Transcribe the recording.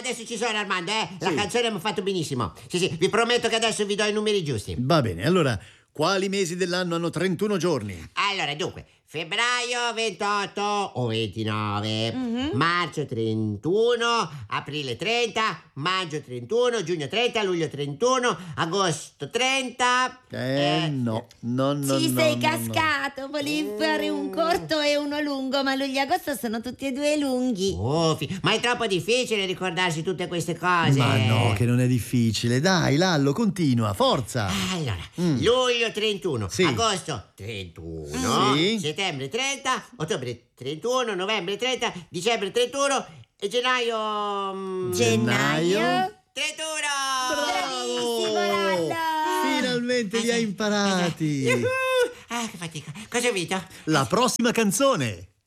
adesso ci sono, Armando, La Sì. canzone abbiamo fatto benissimo. Sì, vi prometto che adesso vi do i numeri giusti. Va bene, allora, quali mesi dell'anno hanno 31 giorni? Allora, dunque, febbraio 28 o 29, marzo 31, aprile 30, maggio 31, giugno 30, luglio 31, agosto 30. No. Ci sei no. cascato, volevi fare un corto e uno lungo, ma luglio e agosto sono tutti e due lunghi. Ma è troppo difficile ricordarsi tutte queste cose. Ma no, che non è difficile. Dai, Lallo, continua, forza. Allora, luglio 31, Sì. agosto 31, Sì. settembre 30, ottobre 31, novembre 30, dicembre 31 e gennaio... Gennaio. 31! Bravissimo, Lallo! Finalmente li hai imparati. Yuhu! Ah, che fatica. Cosa ho vinto? La prossima canzone.